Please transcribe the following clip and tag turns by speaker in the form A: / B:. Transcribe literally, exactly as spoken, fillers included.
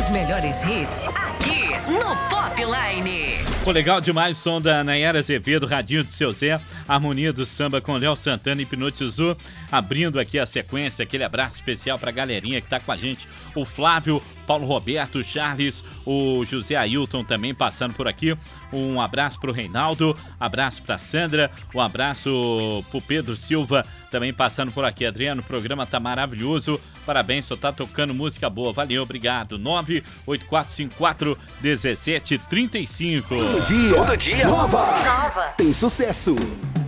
A: Os melhores hits aqui no Popline.
B: Pô, legal demais o som da Nayara Azevedo, Radinho do Seu Zé, Harmonia do Samba com Léo Santana, hipnotizou, abrindo aqui a sequência, aquele abraço especial pra galerinha que tá com a gente, o Flávio, Paulo Roberto, o Charles, o José Ailton também passando por aqui, um abraço pro Reinaldo, abraço pra Sandra, um abraço pro Pedro Silva, também passando por aqui. Adriano, o programa tá maravilhoso, parabéns, só tá tocando música boa, valeu, obrigado. nove oito quatro cinco quatro um sete três cinco.
C: Todo dia, todo dia, nova,
A: Nova.
C: tem sucesso.